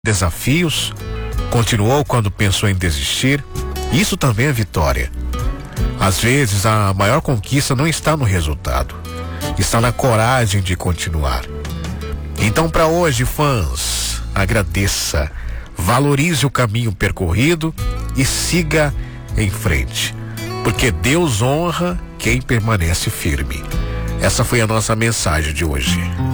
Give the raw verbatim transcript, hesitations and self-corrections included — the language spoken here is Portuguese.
desafios, continuou quando pensou em desistir. Isso também é vitória. Às vezes a maior conquista não está no resultado, está na coragem de continuar. Então, para hoje, fãs, agradeça, valorize o caminho percorrido e siga em frente, porque Deus honra quem permanece firme. Essa foi a nossa mensagem de hoje.